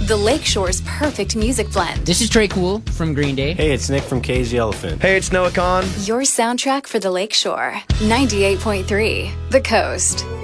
the Lakeshore's perfect music blend. This is Trey Cool from Green Day. Hey, it's Nick from Crazy Elephant. Hey, it's Noah Khan. Your soundtrack for the Lakeshore. 98.3 The Coast.